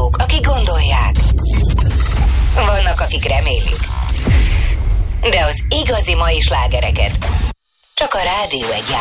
azok, akik gondolják. Vannak, akik remélik. De az igazi mai slágereket csak a Rádió 1